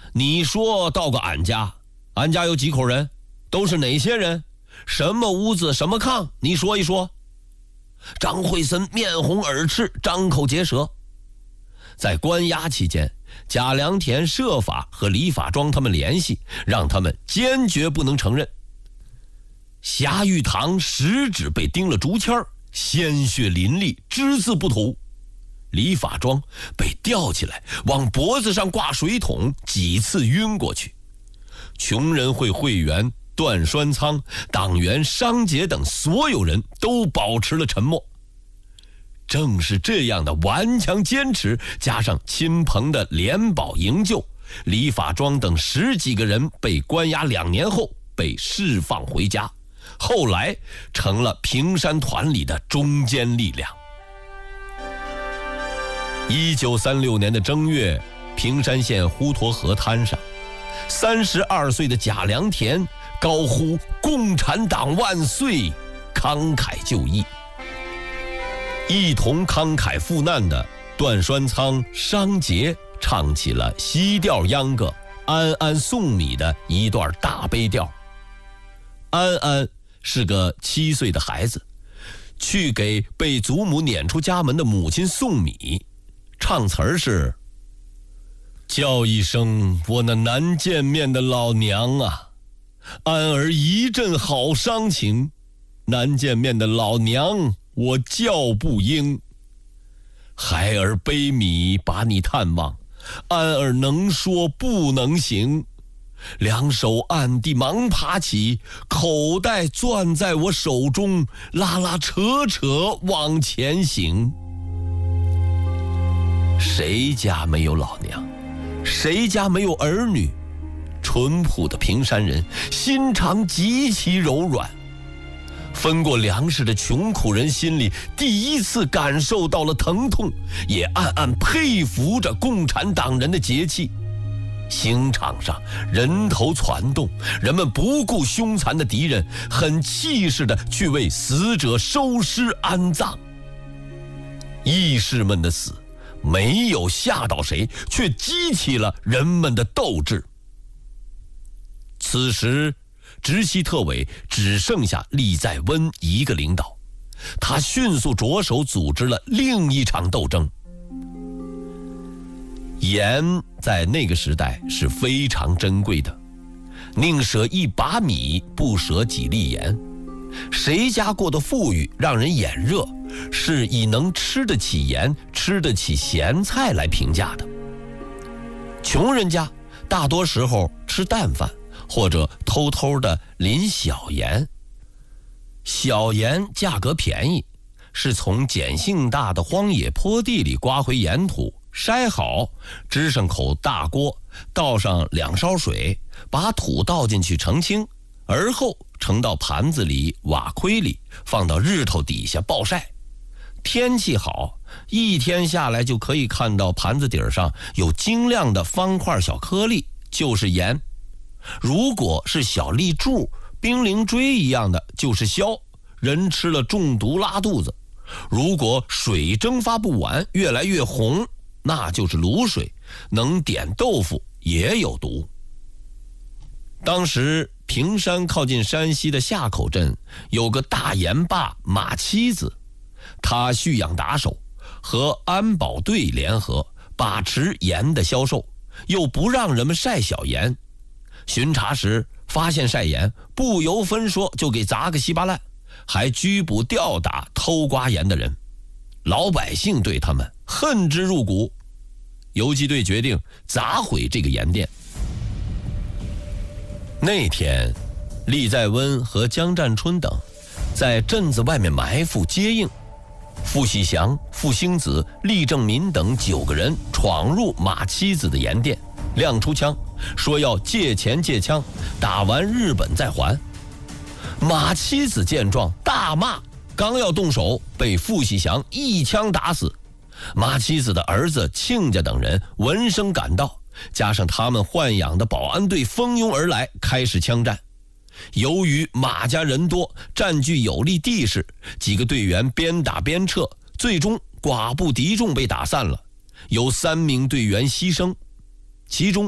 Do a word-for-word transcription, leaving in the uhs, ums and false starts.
你说到个俺家，俺家有几口人，都是哪些人，什么屋子什么炕，你说一说。张惠森面红耳赤，张口结舌。在关押期间，贾良田设法和李法庄他们联系，让他们坚决不能承认。霞玉堂食指被钉了竹签，鲜血淋漓，只字不吐。李法庄被吊起来，往脖子上挂水桶，几次晕过去。穷人会会员段栓仓、党员商杰等所有人都保持了沉默。正是这样的顽强坚持，加上亲朋的联保营救，李法庄等十几个人被关押两年后被释放回家，后来成了平山团里的中坚力量。一九三六年的正月，平山县滹沱河滩上，三十二岁的贾良田高呼共产党万岁，慷慨就义。一同慷慨赴难的段栓仓、商杰唱起了西调秧歌《安安送米》的一段大悲调。安安是个七岁的孩子，去给被祖母撵出家门的母亲送米，唱词儿是：叫一声我那难见面的老娘啊，安儿一阵好伤情，难见面的老娘我叫不应。孩儿背米把你探望，安儿能说不能行，两手暗地忙爬起，口袋攥在我手中，拉拉扯扯往前行。谁家没有老娘？谁家没有儿女？淳朴的平山人心肠极其柔软，分过粮食的穷苦人心里第一次感受到了疼痛，也暗暗佩服着共产党人的节气。刑场上人头攒动，人们不顾凶残的敌人，很气势地去为死者收尸安葬。义士们的死没有吓到谁，却激起了人们的斗志。此时直系特委只剩下厉在温一个领导，他迅速着手组织了另一场斗争。盐在那个时代是非常珍贵的，宁舍一把米，不舍几粒盐。谁家过得富裕，让人眼热，是以能吃得起盐、吃得起咸菜来评价的。穷人家大多时候吃淡饭，或者偷偷的淋小盐。小盐价格便宜，是从碱性大的荒野坡地里刮回盐土，筛好，支上口大锅，倒上两勺水，把土倒进去澄清，而后盛到盘子里、瓦盔里，放到日头底下暴晒。天气好，一天下来就可以看到盘子底上有晶亮的方块小颗粒，就是盐。如果是小粒柱、冰凌锥一样的，就是硝，人吃了中毒拉肚子。如果水蒸发不完，越来越红，那就是卤水，能点豆腐，也有毒。当时平山靠近山西的夏口镇有个大盐霸马七子，他蓄养打手，和安保队联合把持盐的销售，又不让人们晒小盐。巡查时发现晒盐，不由分说就给砸个稀巴烂，还拘捕吊打偷刮盐的人。老百姓对他们恨之入骨，游击队决定砸毁这个盐店。那天厉在温和江占春等在镇子外面埋伏接应，傅喜祥、傅星子、厉正民等九个人闯入马七子的盐店，亮出枪，说要借钱借枪，打完日本再还。马七子见状大骂，刚要动手，被傅喜祥一枪打死。马七子的儿子亲家等人闻声赶到，加上他们豢养的保安队蜂拥而来，开始枪战。由于马家人多，占据有利地势，几个队员边打边撤，最终寡不敌众被打散了，有三名队员牺牲，其中